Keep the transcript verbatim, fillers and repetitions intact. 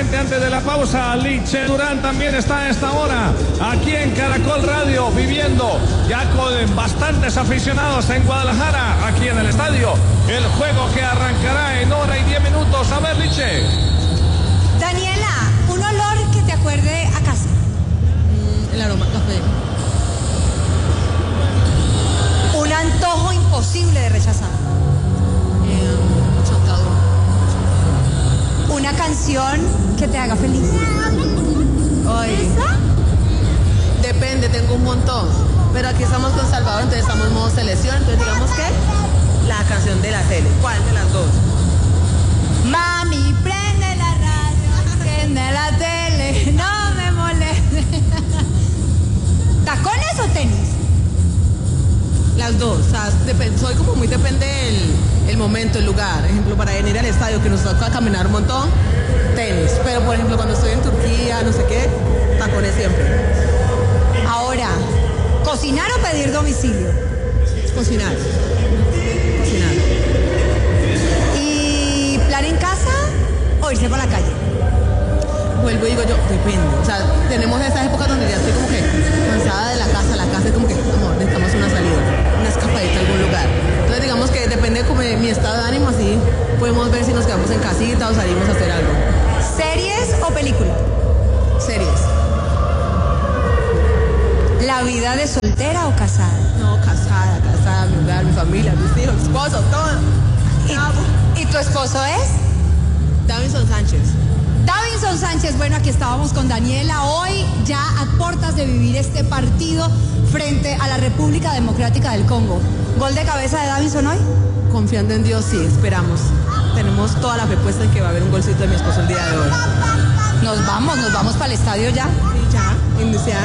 rápidamente antes de la pausa. Liche Durán también está a esta hora aquí en Caracol Radio, viviendo ya con bastantes aficionados en Guadalajara, aquí en el estadio. El juego que arrancará en hora y diez minutos. A ver, Liche. Daniela, un olor que te acuerde a casa. Mm, el aroma café. Un antojo imposible de rechazar. Eh, chontaduro. Una canción que te haga feliz. Ay. Depende, tengo un montón. Pero aquí estamos con Salvador, entonces estamos en modo selección. Entonces digamos que la canción de la tele. ¿Cuál de las dos? Mami, prende la radio, prende la tele, no me moleste. ¿Tacones o tenis? Las dos, o sea, dep- soy como muy depende del el momento, el lugar. Por ejemplo, para venir al estadio que nos toca caminar un montón, tenis. Pero por ejemplo, cuando estoy en Turquía, no sé qué, tacones siempre. Ahora, ¿cocinar o pedir domicilio? Cocinar. Cocinar. ¿Y plan en casa o irse para la calle? Vuelvo y digo yo, depende. O sea, tenemos esas épocas donde ya estoy como que cansada de la casa, la casa es como que, amor, necesitamos una salida, una escapadita a algún lugar. Entonces digamos que depende como de mi estado de ánimo, así podemos ver si nos quedamos en casita o salimos a hacer algo. ¿Series o película? Series. ¿La vida de soltera o casada? No, casada, casada, mi hogar, mi familia, mis hijos, mi esposo, todo. ¿Y, ¿Y tu esposo es? Davinson Sánchez. Davinson Sánchez, bueno, aquí estábamos con Daniela, hoy ya a puertas de vivir este partido frente a la República Democrática del Congo. ¿Gol de cabeza de Davinson hoy? Confiando en Dios, sí, esperamos. Tenemos toda la fe puesta en que va a haber un golcito de mi esposo el día de hoy. Nos vamos, nos vamos para el estadio ya. Sí, ya, iniciar.